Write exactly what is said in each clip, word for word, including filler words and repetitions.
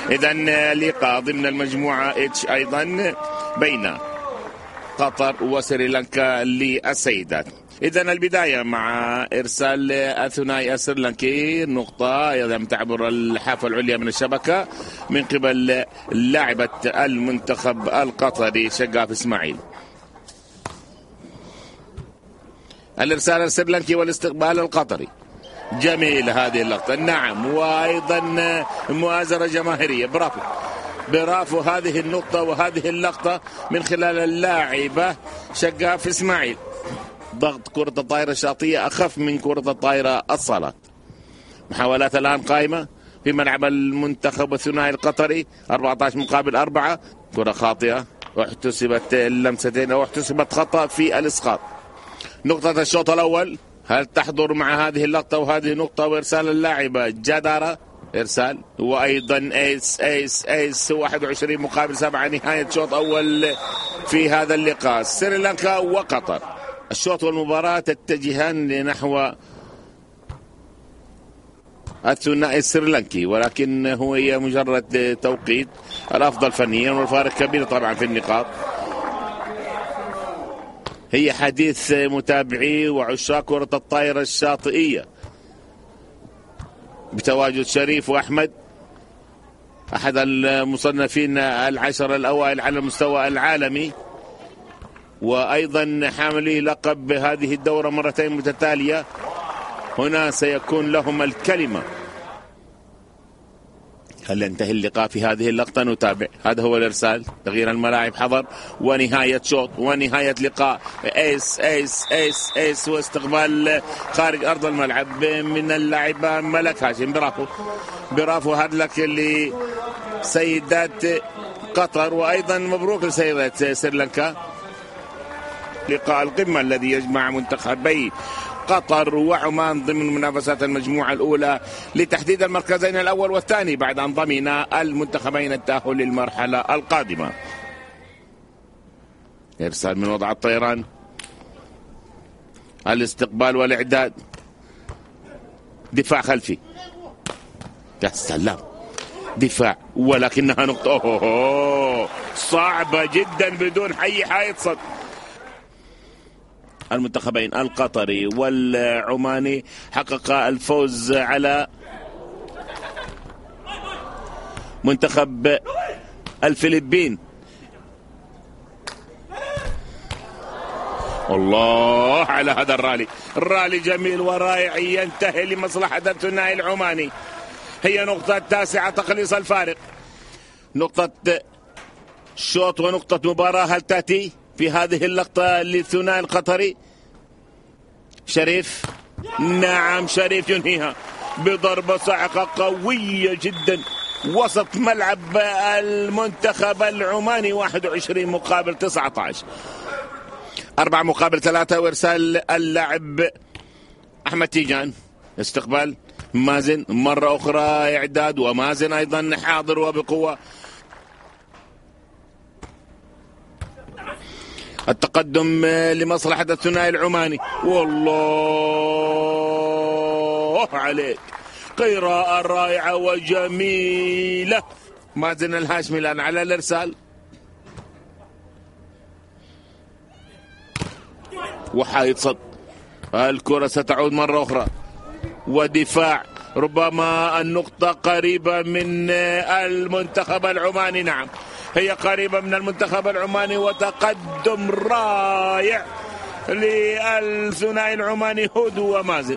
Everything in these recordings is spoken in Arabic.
إذا لقاء ضمن المجموعة اتش أيضا بين قطر وسريلانكا للسيدات. إذا البداية مع إرسال الثنائي السريلانكي، نقطة يتم تعبر الحافة العليا من الشبكة من قبل لاعبة المنتخب القطري شقاف إسماعيل. الإرسال السريلانكي والاستقبال القطري، جميل هذه اللقطة، نعم، وأيضا مؤازرة جماهيرية، برافو برافو هذه النقطة وهذه اللقطة من خلال اللاعبة شقاف إسماعيل. ضغط كرة الطائرة الشاطئية أخف من كرة الطائرة الصالات. محاولات الآن قائمة في ملعب المنتخب الثنائي القطري، أربعة عشر مقابل أربعة. كرة خاطئة واحتسبت اللمستين أو احتسبت خطأ في الإسقاط. نقطة الشوط الأول، هل تحضر مع هذه اللقطة وهذه نقطة وإرسال اللاعبة جدارة، إرسال وأيضا ايس ايس ايس واحد وعشرين مقابل سبعة. نهاية شوط أول في هذا اللقاء، سريلانكا وقطر. الشوط والمباراة تتجهان لنحو الثنائي السريلانكي، ولكن هو هي مجرد توقيت، الأفضل فنيا والفارق كبير طبعا في النقاط. هي حديث متابعي وعشاق كرة الطائرة الشاطئية بتواجد شريف وأحمد، أحد المصنفين العشر الأوائل على المستوى العالمي، وأيضا حاملي لقب هذه الدورة مرتين متتالية. هنا سيكون لهم الكلمة. هل ينتهي اللقاء في هذه اللقطة؟ نتابع. هذا هو الإرسال، تغيير الملاعب حضر، ونهاية شوط ونهاية لقاء. ايس ايس ايس ايس واستقبال خارج أرض الملعب من اللاعبة ملك هاشم. برافو برافو هدلك لسيدات قطر، وأيضا مبروك لسيدات سريلانكا. لقاء القمة الذي يجمع منتخبي قطر وعمان ضمن منافسات المجموعة الأولى لتحديد المركزين الأول والثاني بعد أن ضمن المنتخبين التأهل للمرحلة القادمة. إرسال من وضع الطيران، الاستقبال والإعداد، دفاع خلفي، يا سلام دفاع، ولكنها نقطة أوه صعبة جدا بدون أي حائط صد. المنتخبين القطري والعماني حقق الفوز على منتخب الفلبين. الله على هذا الرالي، الرالي جميل ورائع ينتهي لمصلحة الثنائي العماني. هي نقطة تاسعة تقليص الفارق، نقطة شوط ونقطة مباراة. هل تأتي في هذه اللقطة للثنائي القطري؟ شريف، نعم شريف ينهيها بضربة صاعقة قوية جدا وسط ملعب المنتخب العماني. واحد وعشرين مقابل تسعة عشر، أربعة مقابل ثلاثة. وإرسال اللاعب أحمد تيجان، استقبال مازن مرة أخرى، إعداد ومازن أيضا حاضر وبقوة. التقدم لمصلحة الثنائي العماني، والله عليك قراءة رائعة وجميلة. مازن الهاشمي الآن على الإرسال، وحايد صد، الكرة ستعود مرة أخرى ودفاع، ربما النقطة قريبة من المنتخب العماني. نعم هي قريبة من المنتخب العماني، وتقدم رائع للثنائي العماني هدو ومازن.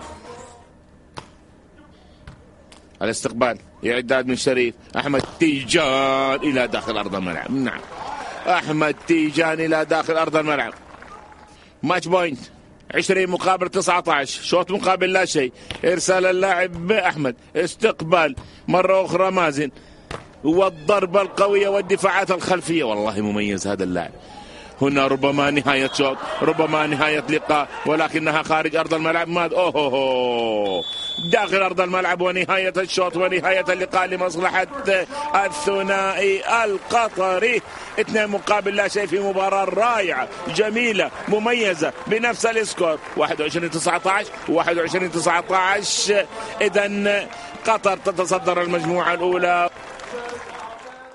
الاستقبال إعداد من شريف، أحمد تيجان إلى داخل أرض الملعب. نعم أحمد تيجان إلى داخل أرض الملعب. ماتش بوينت، عشرين مقابل تسعة عشر، شوط مقابل لا شيء. إرسال اللاعب أحمد، استقبال مرة أخرى مازن، والضربة القوية والدفاعات الخلفية. والله مميز هذا اللاعب. هنا ربما نهاية شوط، ربما نهاية لقاء، ولكنها خارج أرض الملعب. ماذا أوه داخل أرض الملعب، ونهاية الشوط ونهاية اللقاء لمصلحة الثنائي القطري. اثنين مقابل لا شيء في مباراة رائعة جميلة مميزة بنفس الاسكور، واحد وعشرين تسعة عشر واحد وعشرين تسعة عشر. إذن قطر تتصدر المجموعة الأولى أكبر.